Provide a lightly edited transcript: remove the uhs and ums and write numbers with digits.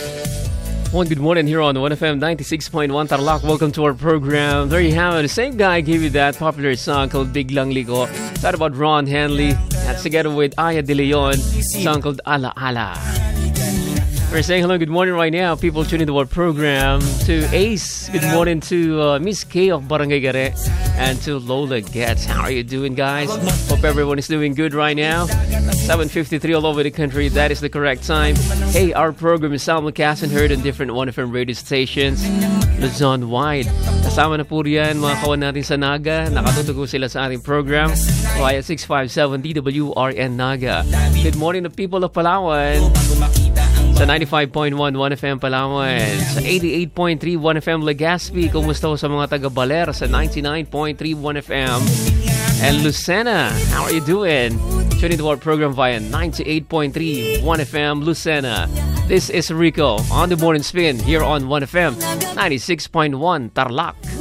One good morning here on 1FM 96.1 Tarlac. Welcome to our program. There you have it. The same guy gave you that popular song called Biglang Liko. That about Ron Henley. That's together with Aya De Leon. Song called Ala Ala. We're saying hello, good morning right now. People tuning to our program. To Ace, good morning to Miss K of Barangay Gare. And to Lola Getz. How are you doing, guys? Hope everyone is doing good right now. 7:53 all over the country. That is the correct time. Hey, our program is simulcast and heard on different 1FM radio stations. Luzon wide. Kasama na po riyan mga kawan natin sa Naga. Nakatutugo sila sa ating program via 657 DWRN Naga. Good morning to people of Palawan. Sa 95.1 1FM Palawan. Sa 88.3 1FM Legazpi. Kumusta ho sa mga taga-Baler sa 99.3 1FM. And Lucena, how are you doing? Tune into our program via 98.3 1FM Lucena. This is Rico on the Morning Spin here on 1FM 96.1 Tarlac.